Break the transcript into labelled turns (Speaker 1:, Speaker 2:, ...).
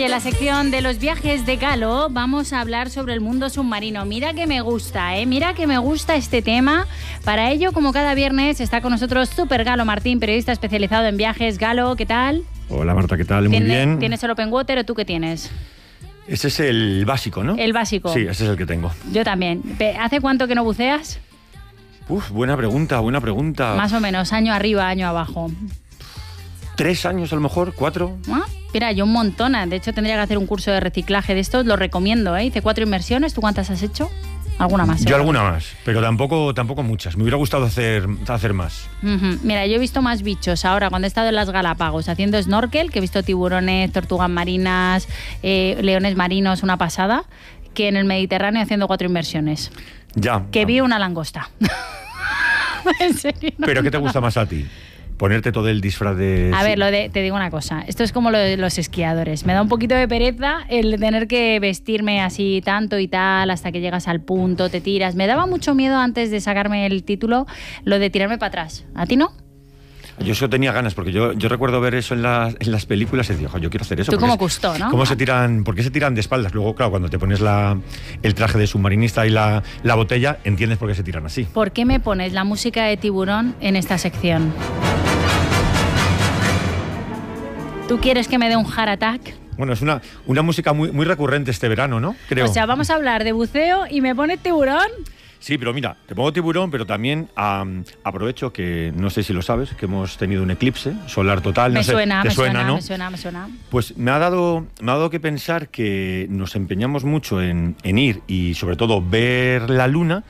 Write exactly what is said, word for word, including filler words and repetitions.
Speaker 1: en la sección de los viajes de Galo vamos a hablar sobre el mundo submarino. Mira que me gusta, ¿eh? Mira que me gusta este tema. Para ello, como cada viernes, está con nosotros Super Galo Martín, periodista especializado en viajes. Galo, ¿qué tal?
Speaker 2: Hola Marta, ¿qué tal? Muy bien.
Speaker 1: ¿Tienes el Open Water o tú qué tienes?
Speaker 2: Ese es el básico, ¿no?
Speaker 1: El básico.
Speaker 2: Sí, ese es el que tengo.
Speaker 1: Yo también. ¿Hace cuánto que no buceas?
Speaker 2: Uf, buena pregunta, buena pregunta.
Speaker 1: Más o menos, año arriba, año abajo.
Speaker 2: ¿Tres años a lo mejor? ¿Cuatro?
Speaker 1: ¿Ah? Mira, yo un montón. De hecho, tendría que hacer un curso de reciclaje de estos. Lo recomiendo, ¿eh? Hice cuatro inmersiones. ¿Tú cuántas has hecho? ¿Alguna más?
Speaker 2: Yo
Speaker 1: ¿verdad?
Speaker 2: alguna más, pero tampoco, tampoco muchas. Me hubiera gustado hacer, hacer más.
Speaker 1: Uh-huh. Mira, yo he visto más bichos ahora cuando he estado en las Galápagos haciendo snorkel, que he visto tiburones, tortugas marinas, eh, leones marinos, una pasada, que en el Mediterráneo haciendo cuatro inmersiones.
Speaker 2: Ya.
Speaker 1: Que
Speaker 2: ya.
Speaker 1: vi una langosta. ¿En serio? No,
Speaker 2: ¿Pero qué te
Speaker 1: no.
Speaker 2: gusta más a ti? ¿Ponerte todo el disfraz de...?
Speaker 1: A ver, lo de, te digo una cosa. Esto es como lo de los esquiadores. Me da un poquito de pereza el tener que vestirme así tanto y tal hasta que llegas al punto, te tiras. Me daba mucho miedo antes de sacarme el título lo de tirarme para atrás. ¿A ti no?
Speaker 2: Yo eso tenía ganas, porque yo, yo recuerdo ver eso en las, en las películas y decía, yo quiero hacer eso.
Speaker 1: Tú como
Speaker 2: es,
Speaker 1: Cousteau, ¿no?
Speaker 2: ¿Cómo se tiran, ¿Por qué se tiran de espaldas? Luego, claro, cuando te pones la, el traje de submarinista y la, la botella, entiendes por qué se tiran así.
Speaker 1: ¿Por qué me pones la música de Tiburón en esta sección? ¿Tú quieres que me dé un heart attack?
Speaker 2: Bueno, es una, una música muy, muy recurrente este verano, ¿no? Creo.
Speaker 1: O sea, vamos a hablar de buceo y me pones Tiburón.
Speaker 2: Sí, pero mira, te pongo Tiburón, pero también um, aprovecho que, no sé si lo sabes, que hemos tenido un eclipse solar total.
Speaker 1: Me
Speaker 2: no sé,
Speaker 1: suena,
Speaker 2: ¿te
Speaker 1: me
Speaker 2: suena,
Speaker 1: suena,
Speaker 2: ¿no?
Speaker 1: me suena, me suena.
Speaker 2: Pues me ha dado, me ha dado que pensar que nos empeñamos mucho en, en ir y sobre todo ver la luna,